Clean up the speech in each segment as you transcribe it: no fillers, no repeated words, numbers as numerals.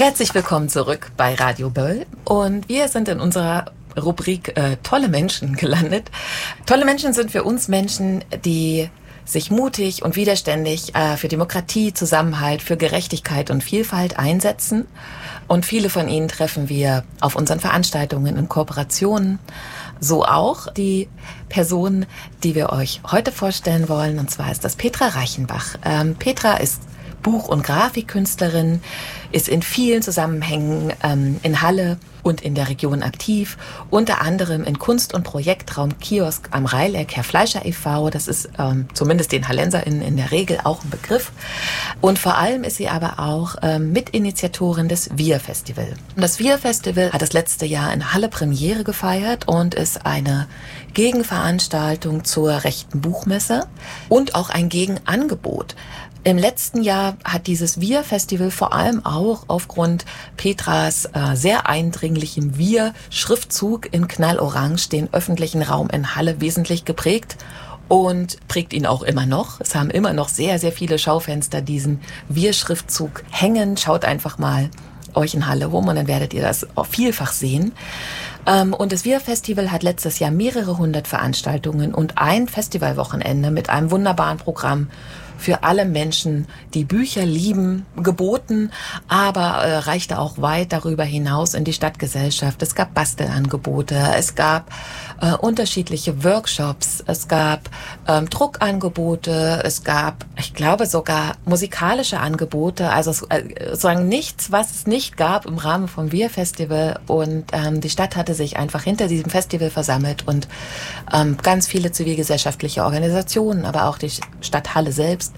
Herzlich willkommen zurück bei Radio Böll und wir sind in unserer Rubrik Tolle Menschen gelandet. Tolle Menschen sind für uns Menschen, die sich mutig und widerständig für Demokratie, Zusammenhalt, für Gerechtigkeit und Vielfalt einsetzen. Und viele von ihnen treffen wir auf unseren Veranstaltungen in Kooperationen. So auch die Person, die wir euch heute vorstellen wollen, und zwar ist das Petra Reichenbach. Petra ist Buch- und Grafikkünstlerin, ist in vielen Zusammenhängen in Halle und in der Region aktiv, unter anderem in Kunst- und Projektraum Kiosk am Reileck, Herr Fleischer e.V., das ist zumindest den HallänserInnen in der Regel auch ein Begriff. Und vor allem ist sie aber auch Mitinitiatorin des Wir-Festival. Und das Wir-Festival hat das letzte Jahr in Halle Premiere gefeiert und ist eine Gegenveranstaltung zur rechten Buchmesse und auch ein Gegenangebot. Im letzten Jahr hat dieses Wir-Festival vor allem auch aufgrund Petras sehr eindringlichem Wir-Schriftzug in Knallorange den öffentlichen Raum in Halle wesentlich geprägt und prägt ihn auch immer noch. Es haben immer noch sehr, sehr viele Schaufenster diesen Wir-Schriftzug hängen. Schaut einfach mal euch in Halle um und dann werdet ihr das auch vielfach sehen. Und das Wir-Festival hat letztes Jahr mehrere hundert Veranstaltungen und ein Festivalwochenende mit einem wunderbaren Programm für alle Menschen, die Bücher lieben, geboten, aber reichte auch weit darüber hinaus in die Stadtgesellschaft. Es gab Bastelangebote, es gab unterschiedliche Workshops, es gab Druckangebote, es gab, ich glaube, sogar musikalische Angebote, also sozusagen nichts, was es nicht gab im Rahmen vom Wir-Festival. Und die Stadt hatte sich einfach hinter diesem Festival versammelt und ganz viele zivilgesellschaftliche Organisationen, aber auch die Stadt Halle selbst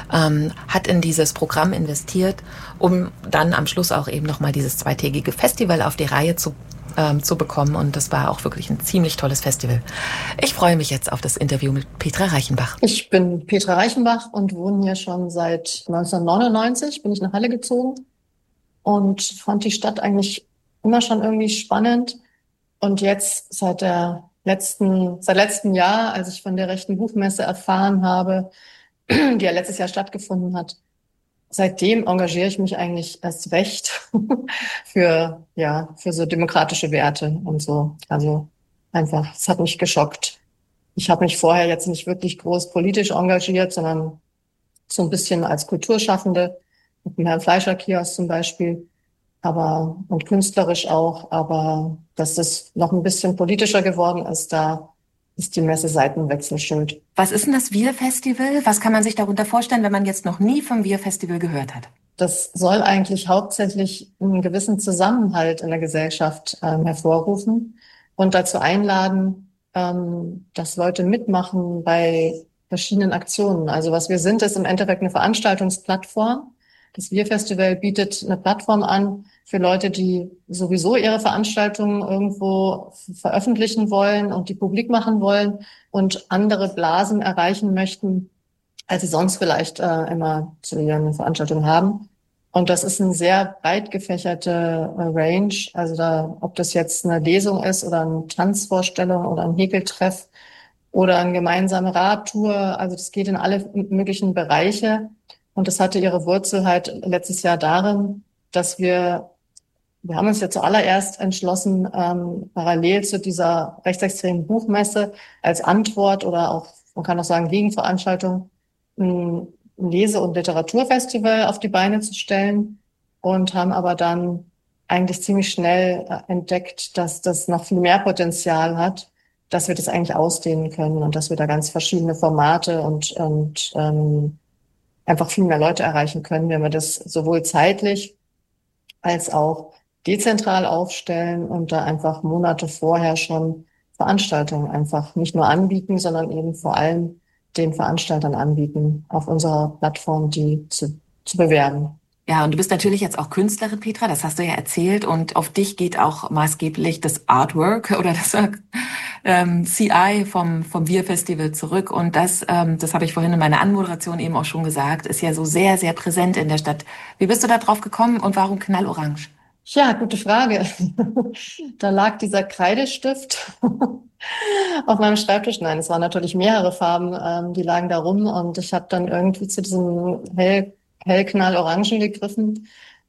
hat in dieses Programm investiert, um dann am Schluss auch eben nochmal dieses zweitägige Festival auf die Reihe zu bekommen. Und das war auch wirklich ein ziemlich tolles Festival. Ich freue mich jetzt auf das Interview mit Petra Reichenbach. Ich bin Petra Reichenbach und wohne hier schon seit 1999, bin ich nach Halle gezogen und fand die Stadt eigentlich immer schon irgendwie spannend. Und jetzt seit letztem Jahr, als ich von der rechten Buchmesse erfahren habe, die ja letztes Jahr stattgefunden hat, seitdem engagiere ich mich eigentlich erst recht für so demokratische Werte und so. Also einfach, es hat mich geschockt. Ich habe mich vorher jetzt nicht wirklich groß politisch engagiert, sondern so ein bisschen als Kulturschaffende, mit dem Herrn Fleischer Kiosk zum Beispiel, und künstlerisch auch. Aber dass das noch ein bisschen politischer geworden ist, da ist die Messe Seitenwechsel schuld. Was ist denn das Wir-Festival? Was kann man sich darunter vorstellen, wenn man jetzt noch nie vom Wir-Festival gehört hat? Das soll eigentlich hauptsächlich einen gewissen Zusammenhalt in der Gesellschaft hervorrufen und dazu einladen, dass Leute mitmachen bei verschiedenen Aktionen. Also was wir sind, ist im Endeffekt eine Veranstaltungsplattform. Das Wir-Festival bietet eine Plattform an für Leute, die sowieso ihre Veranstaltungen irgendwo veröffentlichen wollen und die publik machen wollen und andere Blasen erreichen möchten, als sie sonst vielleicht immer zu ihren Veranstaltungen haben. Und das ist eine sehr breit gefächerte Range. Also ob das jetzt eine Lesung ist oder eine Tanzvorstellung oder ein Häkeltreff oder eine gemeinsame Radtour. Also das geht in alle möglichen Bereiche. Und das hatte ihre Wurzel halt letztes Jahr darin, dass wir haben uns ja zuallererst entschlossen, parallel zu dieser rechtsextremen Buchmesse als Antwort oder auch, man kann auch sagen, Gegenveranstaltung, ein Lese- und Literaturfestival auf die Beine zu stellen und haben aber dann eigentlich ziemlich schnell entdeckt, dass das noch viel mehr Potenzial hat, dass wir das eigentlich ausdehnen können und dass wir da ganz verschiedene Formate und einfach viel mehr Leute erreichen können, wenn wir das sowohl zeitlich als auch dezentral aufstellen und da einfach Monate vorher schon Veranstaltungen einfach nicht nur anbieten, sondern eben vor allem den Veranstaltern anbieten, auf unserer Plattform die zu bewerben. Ja, und du bist natürlich jetzt auch Künstlerin, Petra, das hast du ja erzählt. Und auf dich geht auch maßgeblich das Artwork oder das CI vom Wir-Festival zurück. Und das habe ich vorhin in meiner Anmoderation eben auch schon gesagt, ist ja so sehr, sehr präsent in der Stadt. Wie bist du da drauf gekommen und warum Knallorange? Ja, gute Frage. Da lag dieser Kreidestift auf meinem Schreibtisch. Nein, es waren natürlich mehrere Farben, die lagen da rum. Und ich habe dann irgendwie zu diesem hellknallorangen gegriffen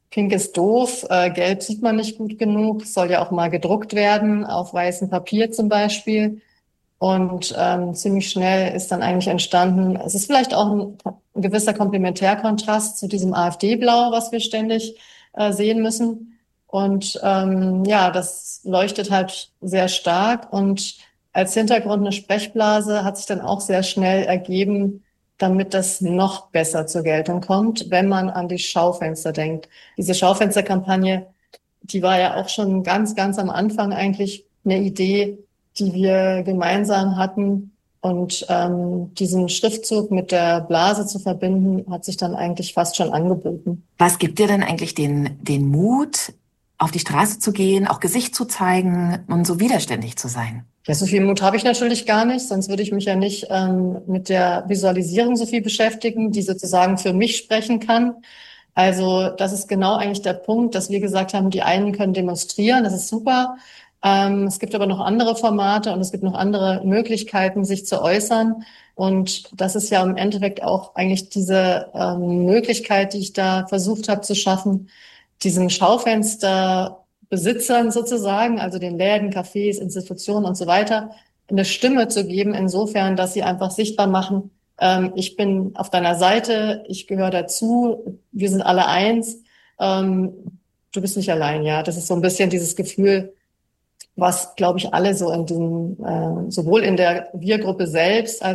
Pink ist doof, gelb sieht man nicht gut genug, soll ja auch mal gedruckt werden, auf weißem Papier zum Beispiel. Und ziemlich schnell ist dann eigentlich entstanden, es ist vielleicht auch ein gewisser Komplementärkontrast zu diesem AfD-Blau, was wir ständig sehen müssen. Und ja, das leuchtet halt sehr stark. Und als Hintergrund eine Sprechblase hat sich dann auch sehr schnell ergeben, damit das noch besser zur Geltung kommt, wenn man an die Schaufenster denkt. Diese Schaufensterkampagne, die war ja auch schon ganz, ganz am Anfang eigentlich eine Idee, die wir gemeinsam hatten. Und diesen Schriftzug mit der Blase zu verbinden, hat sich dann eigentlich fast schon angeboten. Was gibt dir denn eigentlich den Mut, auf die Straße zu gehen, auch Gesicht zu zeigen und so widerständig zu sein? Ja, so viel Mut habe ich natürlich gar nicht, sonst würde ich mich ja nicht mit der Visualisierung so viel beschäftigen, die sozusagen für mich sprechen kann. Also das ist genau eigentlich der Punkt, dass wir gesagt haben, die einen können demonstrieren, das ist super. Es gibt aber noch andere Formate und es gibt noch andere Möglichkeiten, sich zu äußern. Und das ist ja im Endeffekt auch eigentlich diese Möglichkeit, die ich da versucht habe zu schaffen, diesen Schaufensterbesitzern sozusagen, also den Läden, Cafés, Institutionen und so weiter, eine Stimme zu geben, insofern, dass sie einfach sichtbar machen, ich bin auf deiner Seite, ich gehöre dazu, wir sind alle eins, du bist nicht allein, ja. Das ist so ein bisschen dieses Gefühl, was, glaube ich, alle so in diesem, sowohl in der Wir-Gruppe selbst als